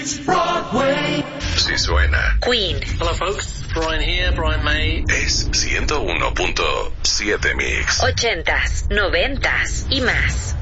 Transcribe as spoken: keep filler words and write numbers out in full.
Broadway. Si suena Queen. Hello folks, Brian here, Brian May. Es ciento uno punto siete Mix. Ochentas, noventas y más.